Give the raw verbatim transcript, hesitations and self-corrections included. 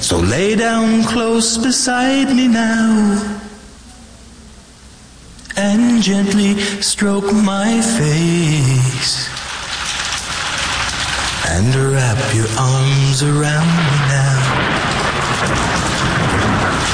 So lay down close beside me now and gently stroke my face and wrap your arms around me now.